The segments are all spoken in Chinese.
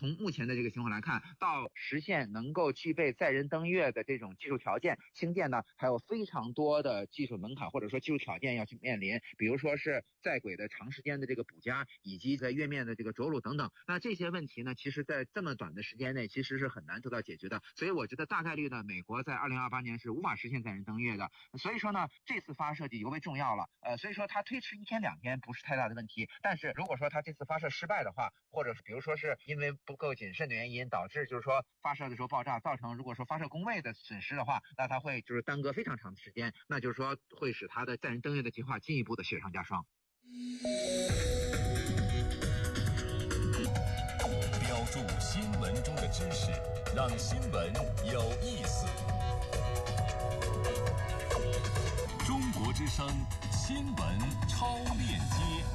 从目前的这个情况来看，到实现能够具备载人登月的这种技术条件，星舰呢还有非常多的技术门槛或者说技术条件要去面临，比如说是在轨的长时间的这个补加，以及在月面的这个着陆等等。那这些问题呢，其实在这么短的时间内其实是很难得到解决的。所以我觉得大概率呢，美国在2028年是无法实现载人登月的。所以说呢，这次发射就尤为重要了。所以说它推迟1天2天不是太大的问题。但是如果说它这次发射失败的话，或者是比如说是因为不够谨慎的原因导致就是说发射的时候爆炸，造成如果说发射工位的损失的话，那它会就是耽搁非常长的时间，那就是说会使它的载人登月的计划进一步的雪上加霜。 标注新闻中的知识，让新闻有意思。中国之声新闻超链接。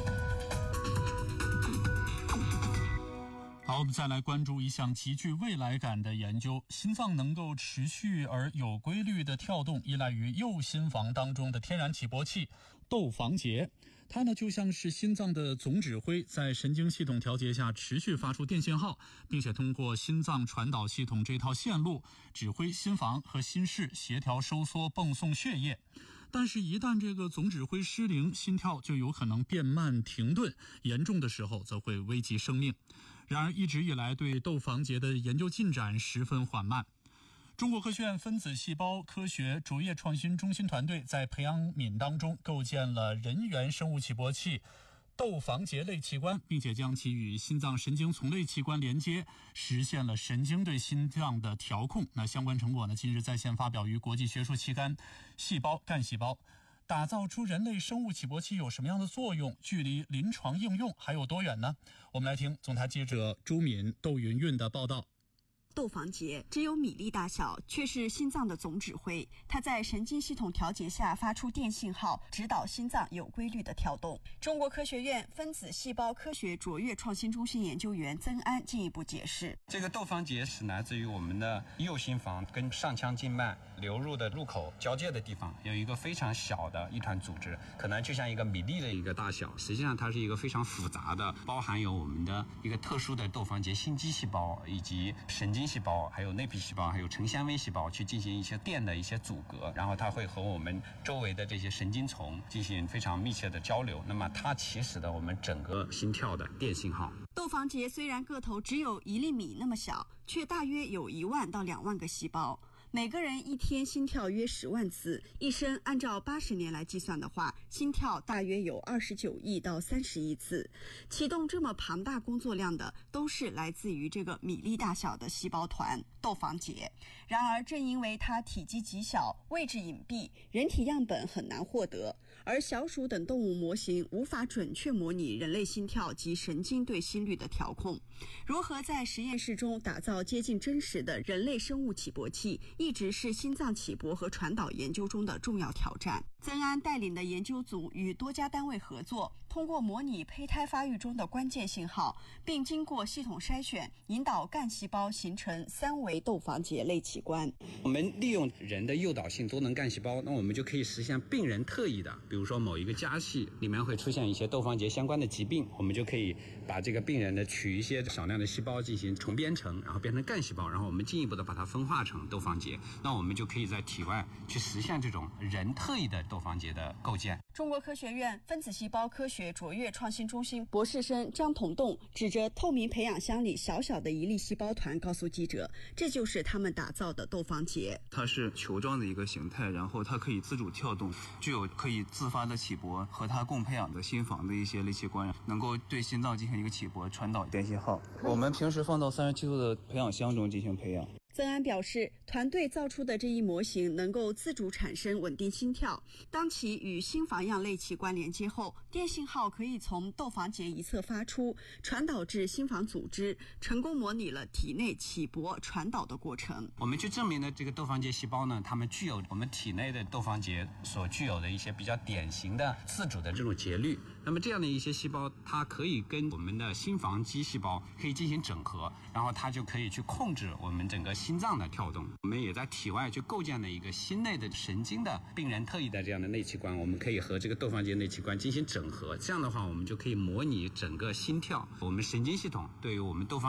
好，我们再来关注一项极具未来感的研究。心脏能够持续而有规律的跳动，依赖于右心房当中的天然起搏器窦房结。它呢就像是心脏的总指挥，在神经系统调节下持续发出电信号，并且通过心脏传导系统这套线路指挥心房和心室协调收缩泵送血液。但是一旦这个总指挥失灵，心跳就有可能变慢停顿，严重的时候则会危及生命。然而一直以来对窦房结的研究进展十分缓慢。中国科学院分子细胞科学卓越创新中心团队在培养皿当中构建了人源生物起搏器窦房结类器官，并且将其与心脏神经丛类器官连接，实现了神经对心脏的调控。那相关成果呢，近日在线发表于国际学术期刊《细胞干细胞》。打造出人类生物起搏器有什么样的作用？距离临床应用还有多远呢？我们来听总台记者朱敏、窦云云的报道。 窦房结只有米粒大小，却是心脏的总指挥。它在神经系统调节下发出电信号，指导心脏有规律的跳动。中国科学院分子细胞科学卓越创新中心研究员曾安进一步解释， 这个窦房结是来自于我们的右心房跟上腔静脉流入的入口交界的地方，有一个非常小的一团组织，可能就像一个米粒的一个大小。实际上它是一个非常复杂的，包含有我们的一个特殊的窦房结心肌细胞，以及神经细胞，还有内皮细胞，还有成纤维细胞去进行一些电的一些阻隔，然后它会和我们周围的这些神经丛进行非常密切的交流，那么它起始的我们整个心跳的电信号。 窦房结虽然个头只有1厘米那么小，却大约有1万到2万个细胞。每个人一天心跳约10万次，一生按照80年来计算的话，心跳大约有29亿到30亿次。启动这么庞大工作量的，都是来自于这个米粒大小的细胞团窦房结。然而正因为它体积极小，位置隐蔽，人体样本很难获得，而小鼠等动物模型无法准确模拟人类心跳及神经对心率的调控。如何在实验室中打造接近真实的人类生物起搏器，一直是心脏起搏和传导研究中的重要挑战。曾安带领的研究组与多家单位合作，通过模拟胚胎发育中的关键信号，并经过系统筛选，引导干细胞形成3维窦房结类器官。 我们利用人的诱导性多能干细胞，那我们就可以实现病人特异的，比如说某一个家系里面会出现一些窦房结相关的疾病，我们就可以把这个病人的取一些少量的细胞进行重编程，然后变成干细胞，然后我们进一步的把它分化成窦房结，那我们就可以在体外去实现这种人特异的窦房结的构建。 中国科学院分子细胞科学卓越创新中心博士生张同栋指着透明培养箱里小小的一粒细胞团告诉记者，这就是他们打造的窦房结。 它是球状的一个形态，然后它可以自主跳动，具有可以自发的起搏，和它共培养的心房的一些类器官能够对心脏进行一个起搏，传导电信号。我们平时放到37度的培养箱中进行培养。 曾安表示，团队造出的这一模型能够自主产生稳定心跳，当其与心房样类器官连接后，电信号可以从窦房结一侧发出，传导至心房组织，成功模拟了体内起搏传导的过程。 我们去证明的这个窦房结细胞呢，它们具有我们体内的窦房结所具有的一些比较典型的自主的这种节律。那么这样的一些细胞，它可以跟我们的心房肌细胞可以进行整合，然后它就可以去控制我们整个心脏的跳动。我们也在体外去构建了一个心内的神经的病人特异的这样的内器官，我们可以和这个窦房结内器官进行整合，这样的话我们就可以模拟整个心跳，我们神经系统对于我们窦房